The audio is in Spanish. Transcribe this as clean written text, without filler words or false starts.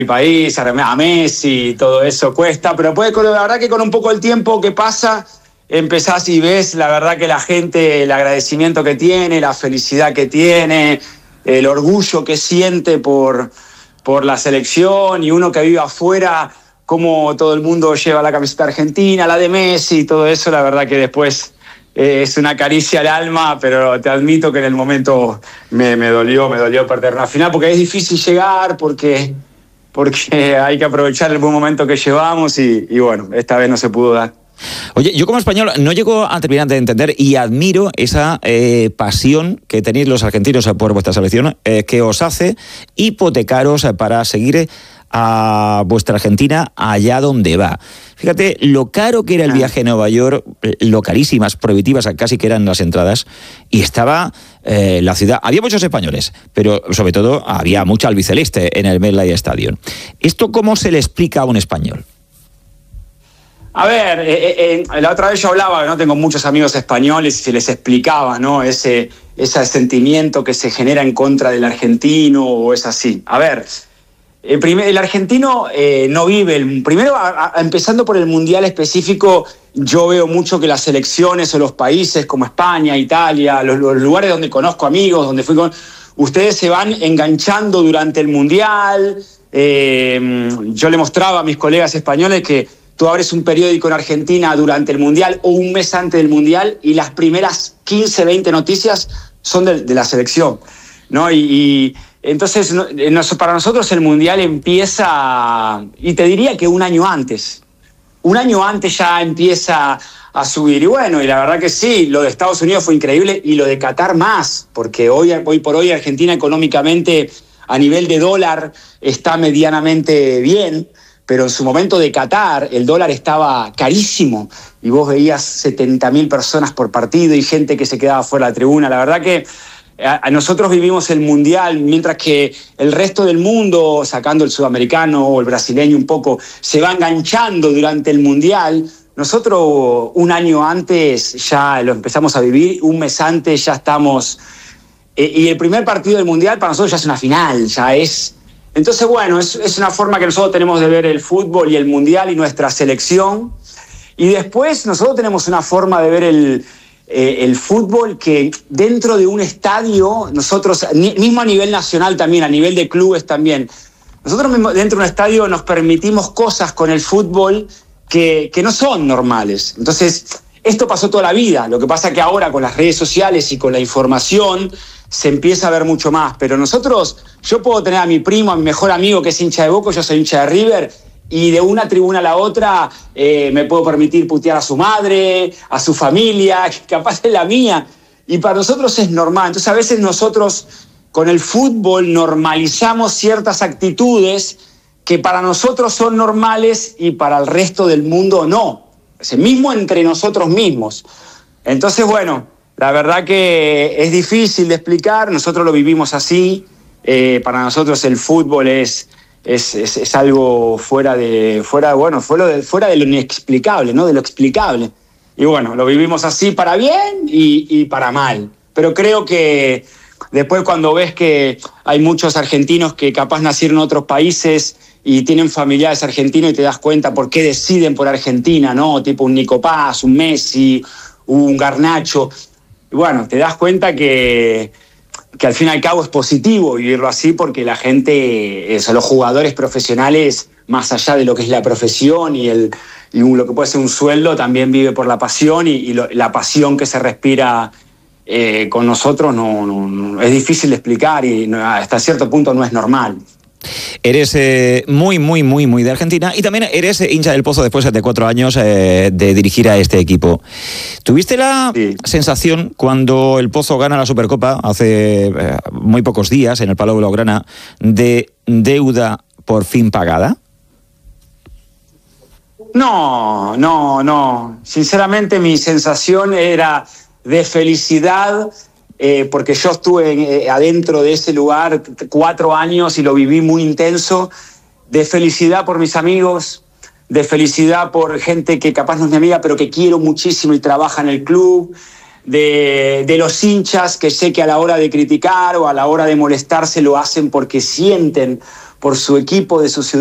mi país, a Messi, todo eso cuesta, pero la verdad que con un poco el tiempo que pasa, empezás y ves la verdad que la gente, el agradecimiento que tiene, la felicidad que tiene, el orgullo que siente por la selección, y uno que vive afuera, cómo todo el mundo lleva la camiseta argentina, la de Messi, todo eso, la verdad que después es una caricia al alma, pero te admito que en el momento me dolió perder una final, porque es difícil llegar, porque hay que aprovechar el buen momento que llevamos y bueno, esta vez no se pudo dar. Oye, yo como español no llego a terminar de entender y admiro esa pasión que tenéis los argentinos por vuestra selección, que os hace hipotecaros para seguir a vuestra Argentina allá donde va. Fíjate lo caro que era el viaje a Nueva York, lo carísimas, prohibitivas casi que eran las entradas, y estaba la ciudad. Había muchos españoles, pero sobre todo había mucho albiceleste en el MetLife Stadium. ¿Esto cómo se le explica a un español? A ver, la otra vez yo hablaba, ¿no? Tengo muchos amigos españoles y se les explicaba, ¿no? Ese sentimiento que se genera en contra del argentino, o es así. A ver, el argentino no vive. Primero, empezando por el mundial específico, yo veo mucho que las selecciones o los países como España, Italia, los lugares donde conozco amigos, donde ustedes se van enganchando durante el mundial. Yo le mostraba a mis colegas españoles que tú abres un periódico en Argentina durante el Mundial o un mes antes del Mundial y las primeras 15, 20 noticias son de la selección, ¿no? Y entonces para nosotros el Mundial empieza, y te diría que un año antes ya empieza a subir. Y bueno, y la verdad que sí, lo de Estados Unidos fue increíble y lo de Qatar más, porque hoy por hoy Argentina económicamente a nivel de dólar está medianamente bien, pero en su momento de Qatar el dólar estaba carísimo y vos veías 70.000 personas por partido y gente que se quedaba fuera de la tribuna. La verdad que nosotros vivimos el Mundial, mientras que el resto del mundo, sacando el sudamericano o el brasileño un poco, se va enganchando durante el Mundial. Nosotros un año antes ya lo empezamos a vivir, un mes antes ya estamos... y el primer partido del Mundial para nosotros ya es una final, ya es... Entonces, bueno, es una forma que nosotros tenemos de ver el fútbol y el Mundial y nuestra selección. Y después nosotros tenemos una forma de ver el fútbol que dentro de un estadio, nosotros, mismo a nivel nacional también, a nivel de clubes también, nosotros mismos dentro de un estadio nos permitimos cosas con el fútbol que no son normales. Entonces, esto pasó toda la vida. Lo que pasa es que ahora con las redes sociales y con la información se empieza a ver mucho más, pero yo puedo tener a mi primo, a mi mejor amigo que es hincha de Boca, yo soy hincha de River, y de una tribuna a la otra me puedo permitir putear a su madre, a su familia, que capaz es la mía, y para nosotros es normal. Entonces a veces nosotros con el fútbol normalizamos ciertas actitudes que para nosotros son normales y para el resto del mundo no, mismo entre nosotros mismos. Entonces, bueno, la verdad que es difícil de explicar, nosotros lo vivimos así, para nosotros el fútbol es algo fuera de lo inexplicable, ¿no? De lo explicable. Y bueno, lo vivimos así para bien y para mal. Pero creo que después cuando ves que hay muchos argentinos que capaz nacieron en otros países y tienen familiares argentinos y te das cuenta por qué deciden por Argentina, ¿no? Tipo un Nico Paz, un Messi, un Garnacho. Y bueno, te das cuenta que al fin y al cabo es positivo vivirlo así, porque la gente, los jugadores profesionales, más allá de lo que es la profesión y lo que puede ser un sueldo, también vive por la pasión y la pasión que se respira con nosotros no es difícil de explicar y hasta cierto punto no es normal. Eres muy, muy, muy, muy de Argentina y también eres hincha del Pozo después de 4 años de dirigir a este equipo. ¿Tuviste la sensación cuando el Pozo gana la Supercopa hace muy pocos días en el Palau Blaugrana de deuda por fin pagada? No. Sinceramente mi sensación era de felicidad, porque yo estuve adentro de ese lugar 4 años y lo viví muy intenso, de felicidad por mis amigos, de felicidad por gente que capaz no es mi amiga, pero que quiero muchísimo y trabaja en el club, de los hinchas que sé que a la hora de criticar o a la hora de molestarse lo hacen porque sienten por su equipo de su ciudad.